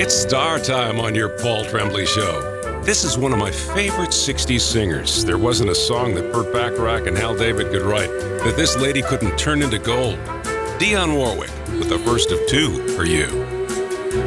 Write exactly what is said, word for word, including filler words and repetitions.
It's star time on your Paul Tremblay Show. This is one of my favorite sixties singers. There wasn't a song that Burt Bacharach and Hal David could write that this lady couldn't turn into gold. Dionne Warwick with the first of two for you.